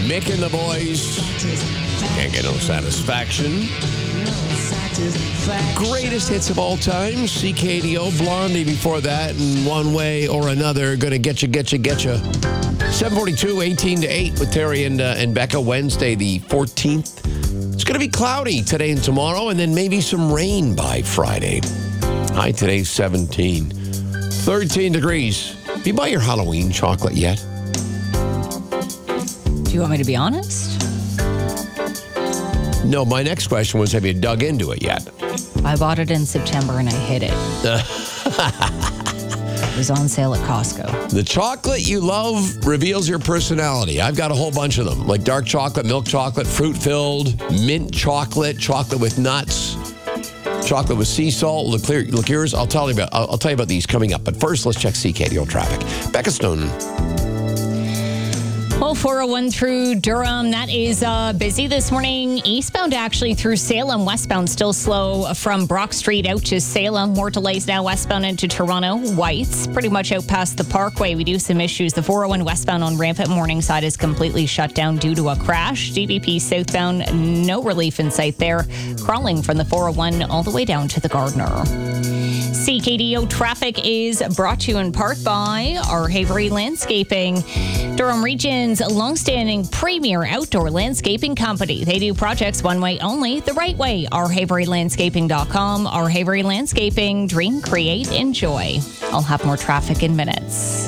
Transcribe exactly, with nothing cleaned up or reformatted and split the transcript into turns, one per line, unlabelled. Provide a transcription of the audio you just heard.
Mick and the boys. Can't get no satisfaction. Greatest hits of all time. C K D O, Blondie before that, and one way or another, gonna get you, get you, get you. seven forty-two, eighteen to eight with Terry and, uh, and Becca. Wednesday the fourteenth. It's gonna be cloudy today and tomorrow, and then maybe some rain by Friday. High today's seventeen. thirteen degrees. Have you bought your Halloween chocolate yet?
Do you want me to be honest?
No, my next question was, have you dug into it yet?
I bought it in September and I hid it. It was on sale at Costco.
The chocolate you love reveals your personality. I've got a whole bunch of them, like dark chocolate, milk chocolate, fruit-filled, mint chocolate, chocolate with nuts, chocolate with sea salt, liqueur, liqueurs. I'll tell you about. I'll, I'll tell you about these coming up. But first, let's check C K D O traffic. Becca Stone.
Well, four oh one through Durham, that is uh, busy this morning. Eastbound actually through Salem, westbound still slow from Brock Street out to Salem. More delays now westbound into Toronto. Whites pretty much out past the Parkway. We do some issues. The four oh one westbound on Rampant Morningside is completely shut down due to a crash. D V P southbound, no relief in sight there. Crawling from the four oh one all the way down to the Gardiner. C K D O traffic is brought to you in part by our Havery Landscaping, Durham Region's longstanding premier outdoor landscaping company. They do projects one way only, the right way. our havery landscaping dot com. Our Havery Landscaping, dream, create, enjoy. I'll have more traffic in minutes.